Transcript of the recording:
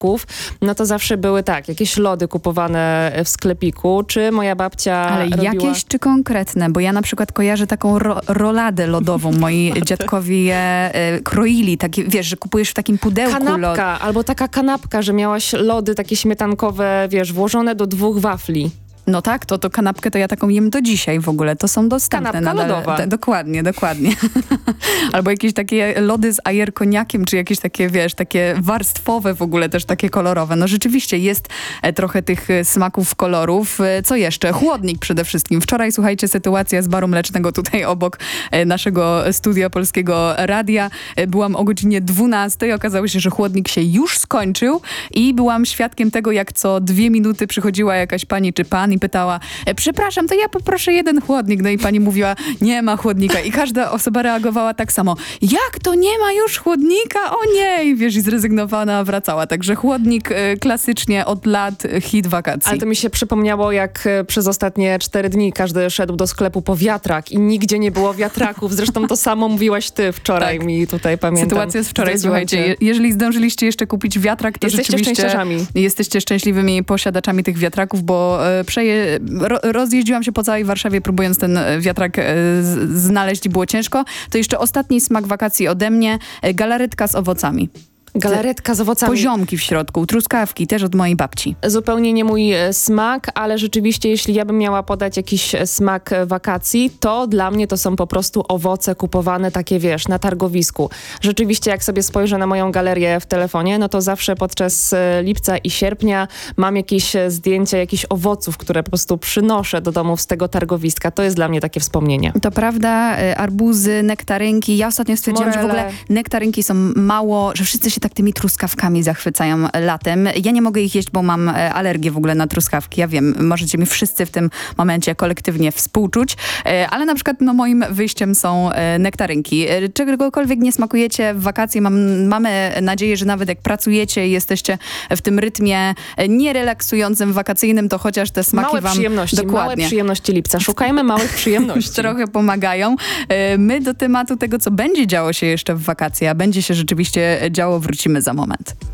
smaków, no to zawsze były jakieś lody kupowane w sklepiku, czy moja babcia Ale robiła... jakieś czy konkretne? Bo ja na przykład kojarzę taką roladę lodową. Moi dziadkowie je kroili, takie, wiesz, że kupujesz w takim pudełku Kanapka, albo taka kanapka, że miałaś lody takie śmietankowe, wiesz, włożone do 2 wafli. No tak, to kanapkę to ja taką jem do dzisiaj w ogóle. To są dostępne Kanapka nadal. lodowa. Dokładnie. Albo jakieś takie lody z ajerkoniakiem, czy jakieś takie, wiesz, takie warstwowe w ogóle, też takie kolorowe. No rzeczywiście jest trochę tych smaków, kolorów. Co jeszcze? Chłodnik przede wszystkim. Wczoraj, słuchajcie, sytuacja z baru mlecznego tutaj obok naszego studia Polskiego Radia. Byłam o godzinie 12. Okazało się, że chłodnik się już skończył i byłam świadkiem tego, jak co 2 minuty przychodziła jakaś pani czy pan i pytała, przepraszam, to ja poproszę 1 chłodnik. No i pani mówiła, nie ma chłodnika. I każda osoba reagowała tak samo. Jak to nie ma już chłodnika? O nie! I wiesz, i zrezygnowana wracała. Także chłodnik klasycznie od lat hit wakacji. Ale to mi się przypomniało, jak przez ostatnie 4 dni każdy szedł do sklepu po wiatrak i nigdzie nie było wiatraków. Zresztą to samo mówiłaś ty wczoraj mi tutaj, pamiętam. Sytuacja z wczoraj, słuchajcie. Jeżeli zdążyliście jeszcze kupić wiatrak, to jesteście rzeczywiście szczęściarzami. Jesteście szczęśliwymi posiadaczami tych wiatraków, bo rozjeździłam się po całej Warszawie, próbując ten wiatrak znaleźć i było ciężko. To jeszcze ostatni smak wakacji ode mnie, galaretka z owocami. Galaretka z owocami. Poziomki w środku, truskawki, też od mojej babci. Zupełnie nie mój smak, ale rzeczywiście, jeśli ja bym miała podać jakiś smak wakacji, to dla mnie to są po prostu owoce kupowane takie, wiesz, na targowisku. Rzeczywiście, jak sobie spojrzę na moją galerię w telefonie, no to zawsze podczas lipca i sierpnia mam jakieś zdjęcia jakichś owoców, które po prostu przynoszę do domu z tego targowiska. To jest dla mnie takie wspomnienie. To prawda, arbuzy, nektarynki. Ja ostatnio stwierdziłam, że w ogóle nektarynki są mało, że wszyscy się tak tymi truskawkami zachwycają latem. Ja nie mogę ich jeść, bo mam alergię w ogóle na truskawki. Ja wiem, możecie mi wszyscy w tym momencie kolektywnie współczuć, ale na przykład moim wyjściem są nektarynki. Czegokolwiek nie smakujecie w wakacje, mamy nadzieję, że nawet jak pracujecie i jesteście w tym rytmie nierelaksującym, wakacyjnym, to chociaż te smaki małe wam przyjemności, dokładnie. małe przyjemności lipca. Szukajmy małych przyjemności. Trochę pomagają. My do tematu tego, co będzie działo się jeszcze w wakacje, a będzie się rzeczywiście działo, wrócimy za moment.